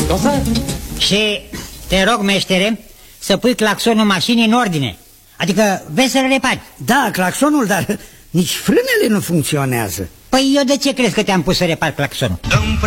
Și te rog, meștere, să pui claxonul mașinii în ordine. Adică vezi să-l repari. Da, claxonul, dar nici frânele nu funcționează. Păi eu de ce crezi că te-am pus să repar claxonul?